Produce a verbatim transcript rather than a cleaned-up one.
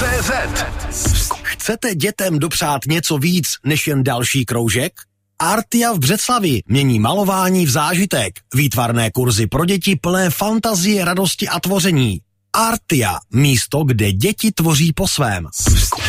C Z. Chcete dětem dopřát něco víc než jen další kroužek? Artia v Břeclavi mění malování v zážitek. Výtvarné kurzy pro děti plné fantazie, radosti a tvoření. Artia, místo, kde děti tvoří po svém.